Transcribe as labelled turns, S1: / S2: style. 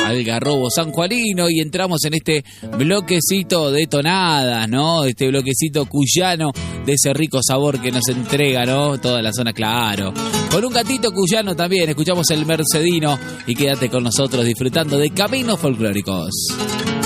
S1: algarrobo sanjuanino, y entramos en este bloquecito de tonadas, ¿no? Este bloquecito cuyano de ese rico sabor que nos entrega, ¿no? Toda la zona, claro. Con un gatito cuyano también, escuchamos el Mercedino y quédate con nosotros disfrutando de Caminos Folclóricos.